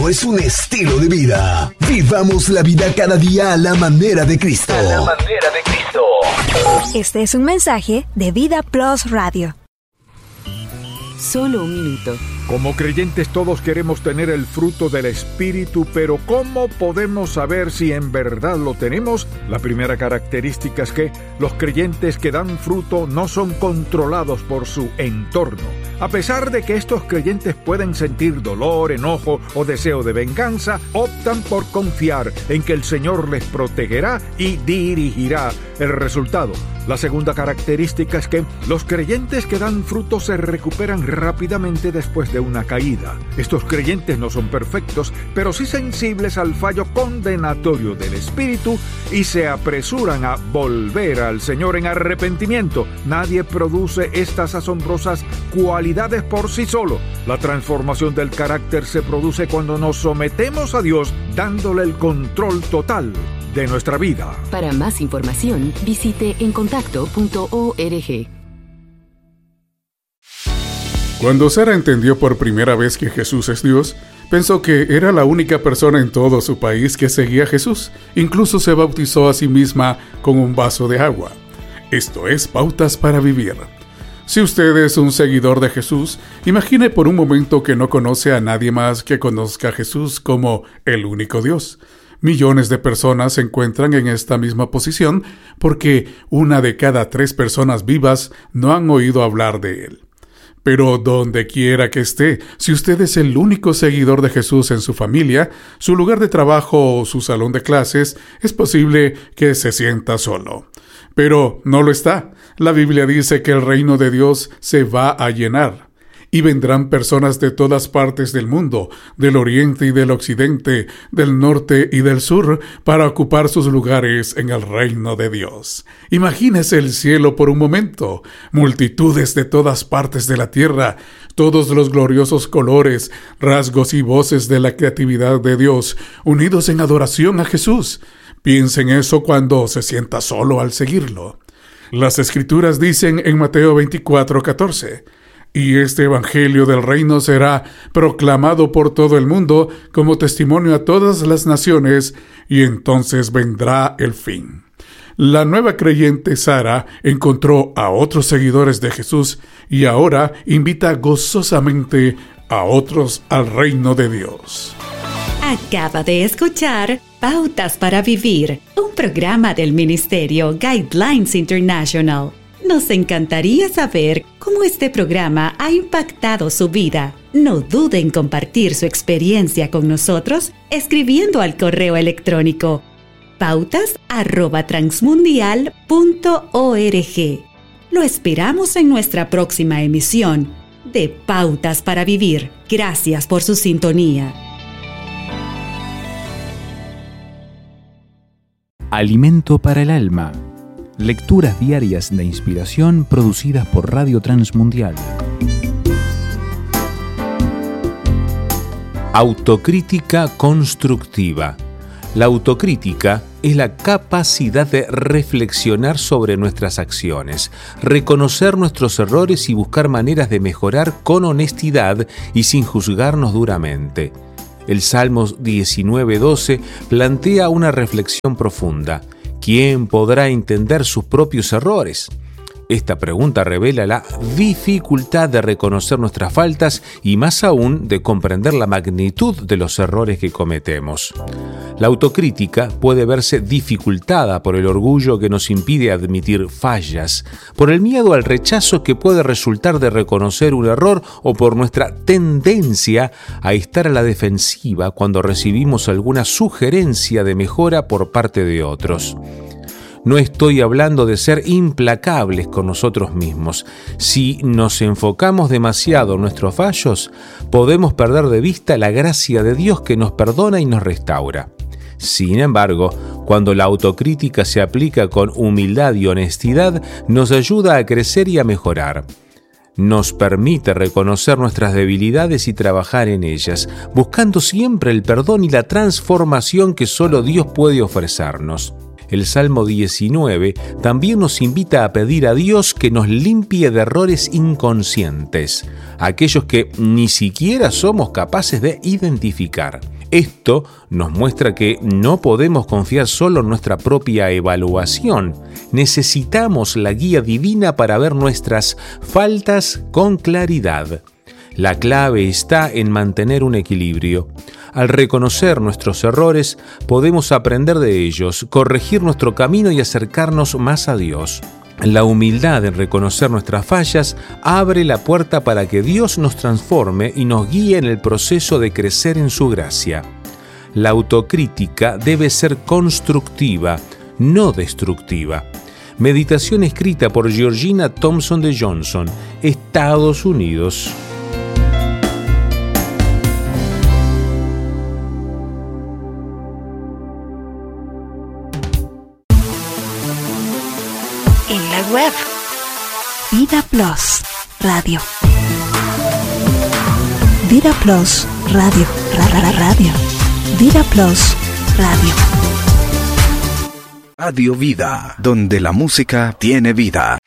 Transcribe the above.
cristianismo es un estilo de vida. Vivamos la vida cada día a la manera de Cristo. Este es un mensaje de Vida Plus Radio. Solo un minuto. Como creyentes todos queremos tener el fruto del Espíritu, pero ¿cómo podemos saber si en verdad lo tenemos? La primera característica es que los creyentes que dan fruto no son controlados por su entorno. A pesar de que estos creyentes pueden sentir dolor, enojo o deseo de venganza, optan por confiar en que el Señor les protegerá y dirigirá el resultado. La segunda característica es que los creyentes que dan fruto se recuperan rápidamente después de una caída. Estos creyentes no son perfectos, pero sí sensibles al fallo condenatorio del Espíritu y se apresuran a volver al Señor en arrepentimiento. Nadie produce estas asombrosas cualidades por sí solo. La transformación del carácter se produce cuando nos sometemos a Dios, dándole el control total de nuestra vida. Para más información, visite encontacto.org. Cuando Sara entendió por primera vez que Jesús es Dios, pensó que era la única persona en todo su país que seguía a Jesús. Incluso se bautizó a sí misma con un vaso de agua. Esto es Pautas para Vivir. Si usted es un seguidor de Jesús, imagine por un momento que no conoce a nadie más que conozca a Jesús como el único Dios. Millones de personas se encuentran en esta misma posición porque 1 de cada 3 personas vivas no han oído hablar de Él. Pero donde quiera que esté, si usted es el único seguidor de Jesús en su familia, su lugar de trabajo o su salón de clases, es posible que se sienta solo. Pero no lo está. La Biblia dice que el reino de Dios se va a llenar. Y vendrán personas de todas partes del mundo, del oriente y del occidente, del norte y del sur, para ocupar sus lugares en el reino de Dios. Imagínese el cielo por un momento. Multitudes de todas partes de la tierra, todos los gloriosos colores, rasgos y voces de la creatividad de Dios, unidos en adoración a Jesús. Piense en eso cuando se sienta solo al seguirlo. Las Escrituras dicen en Mateo 24:14, y este evangelio del reino será proclamado por todo el mundo como testimonio a todas las naciones, y entonces vendrá el fin. La nueva creyente Sara encontró a otros seguidores de Jesús y ahora invita gozosamente a otros al reino de Dios. Acaba de escuchar Pautas para Vivir, un programa del Ministerio Guidelines International. Nos encantaría saber cómo este programa ha impactado su vida. No dude en compartir su experiencia con nosotros escribiendo al correo electrónico pautas@transmundial.org. Lo esperamos en nuestra próxima emisión de Pautas para Vivir. Gracias por su sintonía. Alimento para el alma. Lecturas diarias de inspiración producidas por Radio Transmundial. Autocrítica constructiva. La autocrítica es la capacidad de reflexionar sobre nuestras acciones, reconocer nuestros errores y buscar maneras de mejorar con honestidad y sin juzgarnos duramente. El Salmo 19:12 plantea una reflexión profunda. ¿Quién podrá entender sus propios errores? Esta pregunta revela la dificultad de reconocer nuestras faltas y más aún de comprender la magnitud de los errores que cometemos. La autocrítica puede verse dificultada por el orgullo que nos impide admitir fallas, por el miedo al rechazo que puede resultar de reconocer un error o por nuestra tendencia a estar a la defensiva cuando recibimos alguna sugerencia de mejora por parte de otros. No estoy hablando de ser implacables con nosotros mismos. Si nos enfocamos demasiado en nuestros fallos, podemos perder de vista la gracia de Dios que nos perdona y nos restaura. Sin embargo, cuando la autocrítica se aplica con humildad y honestidad, nos ayuda a crecer y a mejorar. Nos permite reconocer nuestras debilidades y trabajar en ellas, buscando siempre el perdón y la transformación que solo Dios puede ofrecernos. El Salmo 19 también nos invita a pedir a Dios que nos limpie de errores inconscientes, aquellos que ni siquiera somos capaces de identificar. Esto nos muestra que no podemos confiar solo en nuestra propia evaluación. Necesitamos la guía divina para ver nuestras faltas con claridad. La clave está en mantener un equilibrio. Al reconocer nuestros errores, podemos aprender de ellos, corregir nuestro camino y acercarnos más a Dios. La humildad en reconocer nuestras fallas abre la puerta para que Dios nos transforme y nos guíe en el proceso de crecer en su gracia. La autocrítica debe ser constructiva, no destructiva. Meditación escrita por Georgina Thompson de Johnson, Estados Unidos. En la web Vida Plus Radio. Vida Plus Radio. Radio. Vida Plus Radio. Radio Vida, donde la música tiene vida.